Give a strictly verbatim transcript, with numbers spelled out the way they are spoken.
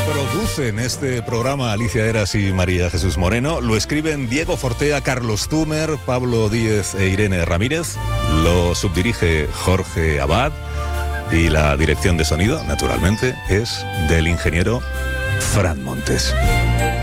Producen este programa Alicia Eras y María Jesús Moreno. Lo escriben Diego Fortea, Carlos Tumer, Pablo Díez e Irene Ramírez. Lo subdirige Jorge Abad. Y la dirección de sonido, naturalmente, es del ingeniero Fran Montes.